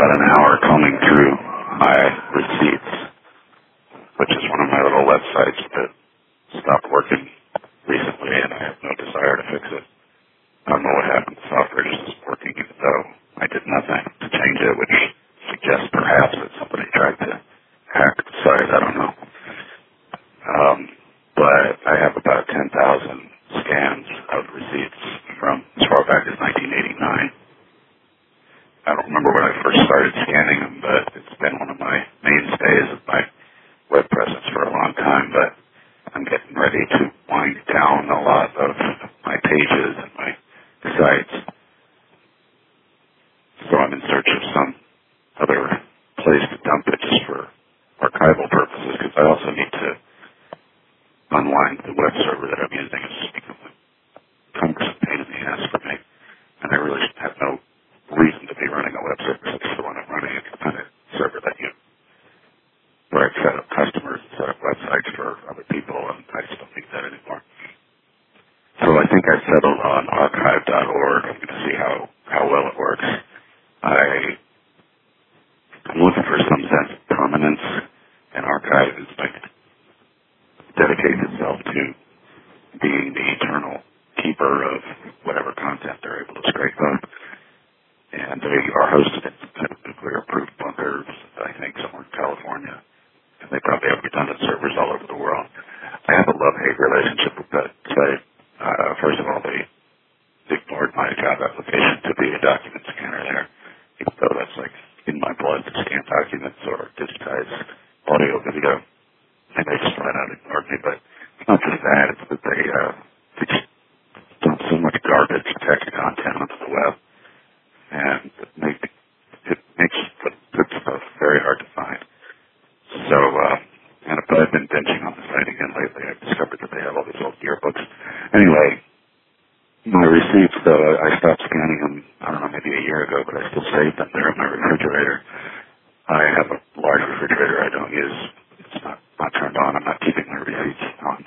about an hour combing through my receipts, which is one of my little websites that stopped working recently, and I have no desire to fix it. I don't know what happened. The software just isn't working, even though I did nothing to change it, which suggests perhaps that somebody tried to hack the site. I don't know. But I have about 10,000 scans of receipts from as far back as 1989. I don't remember when I first started scanning them, but it's been one of my mainstays of my web presence for a long time. But I'm getting ready to wind down a lot of my pages and my sites. So I'm in search of some other place to dump it just for archival purposes, because I also need to unwind the web server that I'm using. It's become a cumbersome pain in the ass for me, and I really have no reason to be running a web server since the one I'm running is the kind of server that where I set up customers and set up websites for other people, and I just don't need that anymore. So I think I settled on archive.org. I'm going to see how well it works. I'm looking for some sense of permanence, and archive is like dedicates itself to being the eternal keeper of whatever content they're able to scrape up. And they are hosted in kind of nuclear-proof bunkers, I think, somewhere in California. And they probably have redundant servers all over the world. I have a love-hate relationship with that site. First of all, they ignored my job application to be a document scanner there, even though that's like in my blood to scan documents or digitize audio, video. And they just flat out ignored me. But it's not just that, it's that they just dump so much garbage text content onto the web. And it makes the good stuff very hard to find. So, but I've been binging on the site again lately. I've discovered that they have all these old yearbooks. Anyway, my receipts, though, I stopped scanning them, I don't know, maybe a year ago, but I still save them there in my refrigerator. I have a large refrigerator I don't use. It's not turned on. I'm not keeping my receipts on.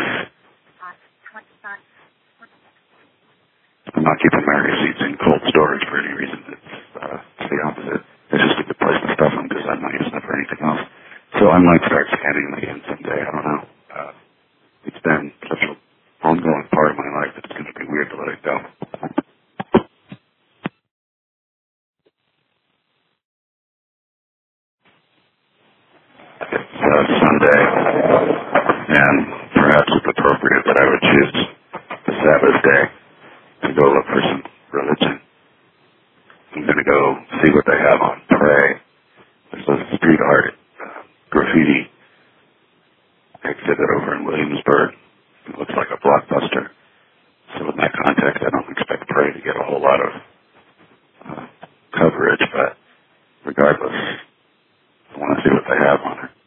I'm not keeping my receipts in cold storage for any reason. It's the opposite. It's just a good place to stuff them because I'm not using them for anything else. So I might start scanning them again someday. I don't know. It's been such an ongoing part of my life that it's going to be weird to let it go. It's Sunday, and perhaps it's appropriate that I would choose the Sabbath day to go look for some religion. I'm going to go see what they have on Pray. There's a street art graffiti exhibit over in Williamsburg. It looks like a blockbuster. So in that context, I don't expect Pray to get a whole lot of coverage, but regardless, I want to see what they have on her.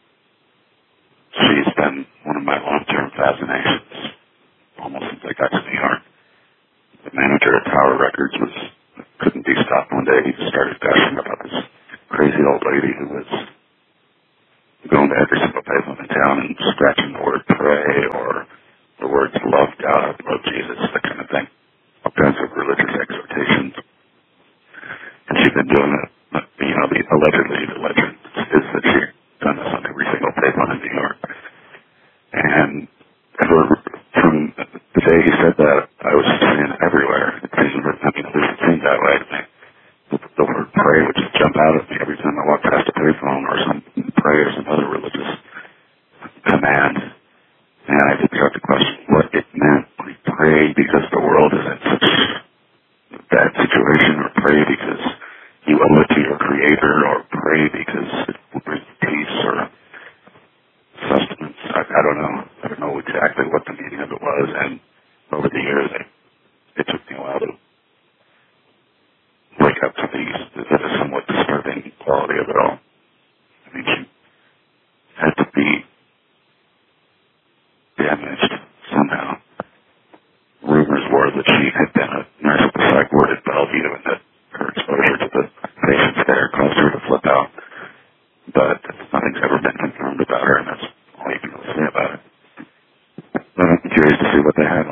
She's been one of my long-term fascinations almost since I got to New York. The manager at Tower Records couldn't be stopped one day. He just started gushing about this crazy old lady who was going to every single pavement in town and scratching the word pray or the words love God, love Jesus, that kind of thing. All kinds of religious exhortations. And she'd been doing it, allegedly, the legend is that she'd done this on every single pavement in New York. And from the day he said that, I was seeing it everywhere. It seemed that way to me. The word pray would just jump out at me every time I walked past a payphone or some prayer or some other religious command. And I did start to question what it meant. Like, pray because the world is in such a bad situation, or pray because you owe it to your creator, or pray because it will bring peace or sustenance. I don't know. I don't know exactly what the meaning of it was. And over the years, it took me a while to wake up to the somewhat disturbing quality of it all. I mean, she had to be damaged somehow. Rumors were that she had been a nurse at the psych ward at Bellevue and that her exposure to the patients there caused her to flip out. But nothing's ever been confirmed about her, and that's all you can really say about it. But I'm curious to see what they have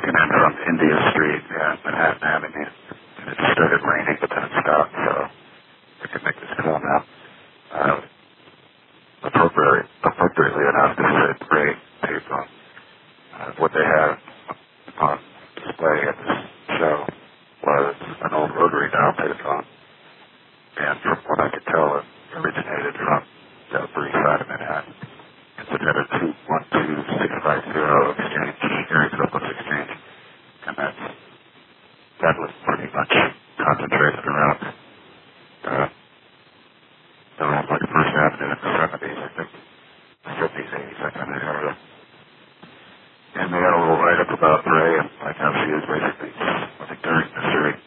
looking in from India Street, yeah, Manhattan Avenue. And it started raining, but then it stopped, so I can make this call now. Appropriately enough, this is a great payphone. What they had on display at this show was an old rotary dial payphone. And from what I could tell, it originated from the Upper East Side of Manhattan. It had a 212650 exchange, area code plus exchange. And that was pretty much concentrated around like First Avenue in the 70s, I think. 50s, 80s, that kind of area. And they had a little write-up about Ray and like how she was basically, I think, during the series,